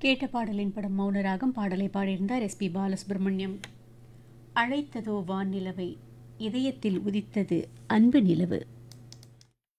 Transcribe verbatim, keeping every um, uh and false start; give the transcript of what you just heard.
கேட்ட பாடலின் படம் மௌனராகம். பாடலை பாடியிருந்தார் எஸ் பி பாலசுப்ரமணியம். அழைத்ததோ வான் நிலவை, இதயத்தில் உதித்தது அன்பு நிலவு.